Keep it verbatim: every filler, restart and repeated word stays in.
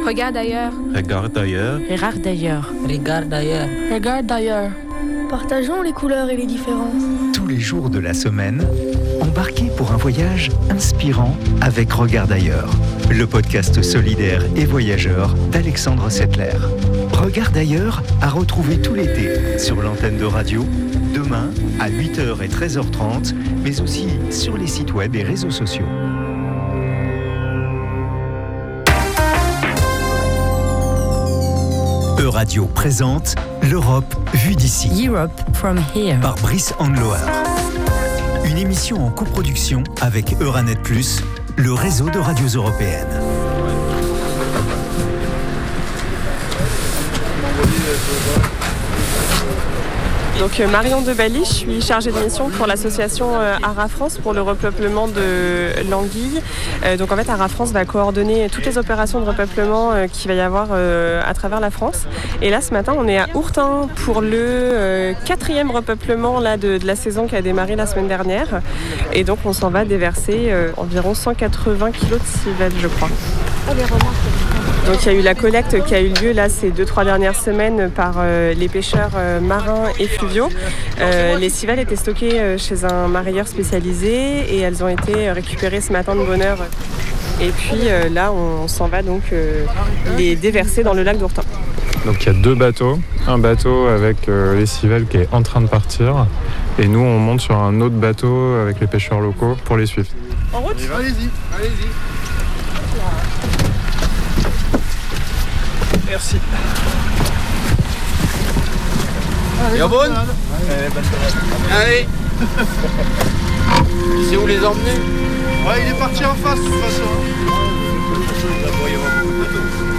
Regarde ailleurs. Regarde ailleurs. Regarde ailleurs. Regarde ailleurs. Regarde ailleurs. Partageons les couleurs et les différences. Tous les jours de la semaine, embarquez pour un voyage inspirant avec Regarde ailleurs, le podcast solidaire et voyageur d'Alexandre Settler. Regarde ailleurs à retrouver tout l'été sur l'antenne de radio, demain à huit heures et treize heures trente, mais aussi sur les sites web et réseaux sociaux. Euradio présente l'Europe vue d'ici. Europe from here. Par Brice Andloa. Une émission en coproduction avec Euranet plus, le réseau de radios européennes. Donc Marion de Bali, je suis chargée de mission pour l'association Ara France pour le repeuplement de l'anguille. Donc en fait Ara France va coordonner toutes les opérations de repeuplement qu'il va y avoir à travers la France. Et là ce matin on est à Ourtin pour le quatrième repeuplement là, de, de la saison qui a démarré la semaine dernière. Et donc on s'en va déverser environ cent quatre-vingts kilos de civelle je crois. Donc il y a eu la collecte qui a eu lieu là ces deux trois dernières semaines par euh, les pêcheurs euh, marins et fluviaux. Euh, les civelles étaient stockées euh, chez un marailleur spécialisé et elles ont été récupérées ce matin de bonne heure. Et puis euh, là on s'en va donc euh, les déverser dans le lac d'Ourtin. Donc il y a deux bateaux, un bateau avec euh, les civelles qui est en train de partir et nous on monte sur un autre bateau avec les pêcheurs locaux pour les suivre. En route ? Allez-y, allez-y. Merci. Allez, bonne. Allez. Tu sais où les emmener ? Ouais, il est parti en face de toute façon.